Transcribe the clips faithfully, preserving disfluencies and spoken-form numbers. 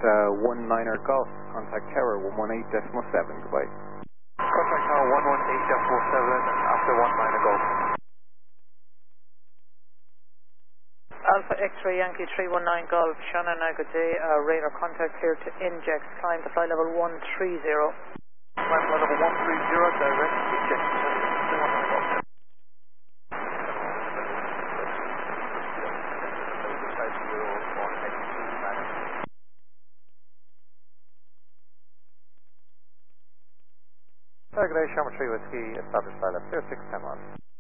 uh, one niner Golf, contact tower one one eight decimal seven, goodbye. Contact tower one one eight decimal seven after one niner Golf. Alpha X-ray Yankee three one nine Golf, Shannon, uh, good day, uh, radar contact here to inject, climb to flight level one three zero. Climb to level one three zero, direct injection. Target Shamrock three Whiskey, established flight level zero six ten miles.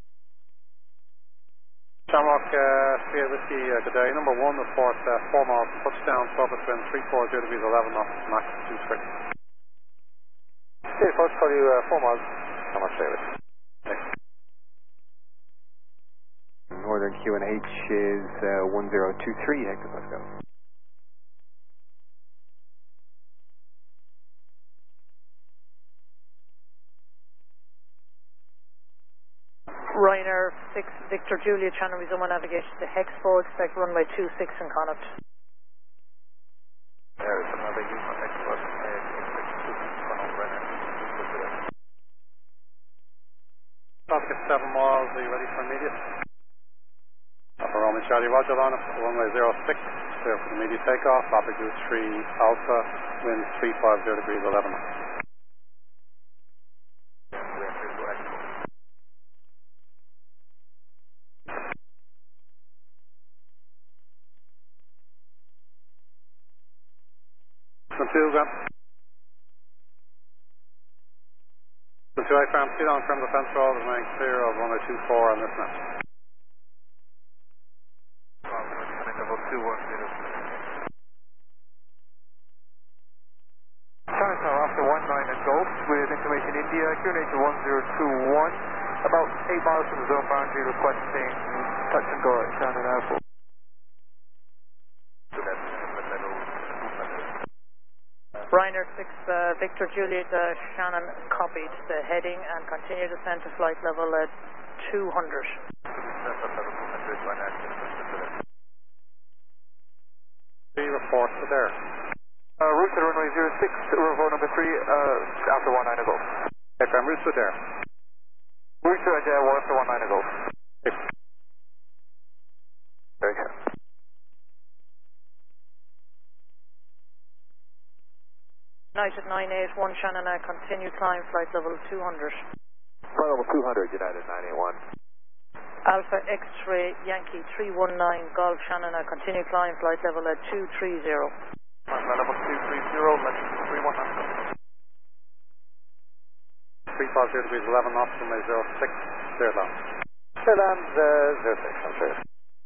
Shamrock uh, three Whiskey, uh, good day. Number one, report uh, four miles, touchdown, surface wind three four zero degrees eleven knots, max two six. Okay, folks, call you uh, four miles, Shamrock three Whiskey. Northern Q N H is uh, one zero two three, Hector Pascal. Ryanair six Victor Julia, channel resume navigation to Hexpo, expect runway two six in Connacht. There is another use on Hexpo, expect two six Connacht, Ryanair. Traffic at seven miles, are you ready for immediate? Upper Roman Charlie, Roger on it, runway zero six, clear for immediate takeoff, Papa Goose three Alpha, wind three five zero degrees eleven knots. Two, Graham. The two I-Farm, sit on from the fence roll, remaining clear of runway two four on this match. Level two one zero. China Tower after one nine and Golf with information India, Q N H one zero two one, about eight miles from the zone boundary, requesting touch and go at Shannon Airport. Ryanair six uh, Victor Juliet, uh, Shannon copied the heading and continue descent to flight level at two hundred. Three reports are there. Uh, route to runway zero six, report number three, uh, after one nine and Golf. Okay, I'm route to there. Route to Ajay, after one nine and Golf. Very good. United nine eight one Shannon, uh, continue climb flight level two hundred. Flight level two hundred, United nine eight one. Alpha X-ray Yankee three one nine Golf, Shannon, uh, continue climb flight level at two three zero. Flight level two three zero, let's three one nine. three five zero degrees eleven knots, runway zero six, clear down. Clear down, uh, zero six, I'm sure.